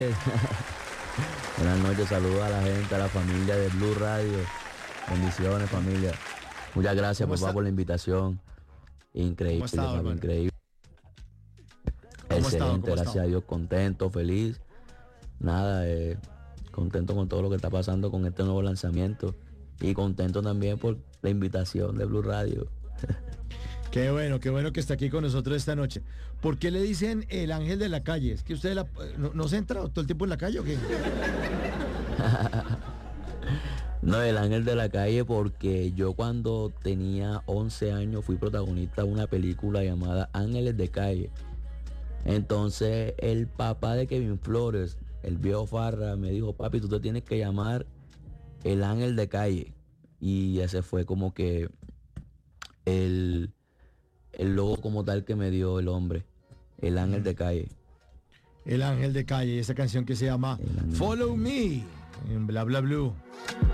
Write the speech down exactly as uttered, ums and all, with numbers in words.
Buenas noches, saludos a la gente, a la familia de Blue Radio. Bendiciones, familia. Muchas gracias, ¿Cómo papá, está? por la invitación. Increíble, ¿Cómo ha estado, papi, hermano? increíble. ¿Cómo ha estado? Excelente, ¿Cómo ha gracias estado? a Dios, contento, feliz. Nada, eh, contento con todo lo que está pasando con este nuevo lanzamiento. Y contento también por la invitación de Blue Radio. Qué bueno, qué bueno que está aquí con nosotros esta noche. ¿Por qué le dicen el ángel de la calle? ¿Es que usted la- no, no se entra todo el tiempo en la calle o qué? No, el ángel de la calle porque yo cuando tenía once años fui protagonista de una película llamada Ángeles de Calle. Entonces el papá de Kevin Flores, el viejo Farra, me dijo, papi, tú te tienes que llamar el ángel de calle. Y ese fue como que el, el logo como tal que me dio el hombre, el ángel de calle. El ángel de calle, esa canción que se llama El ángel de Follow calle. Me en Bla Bla Blue.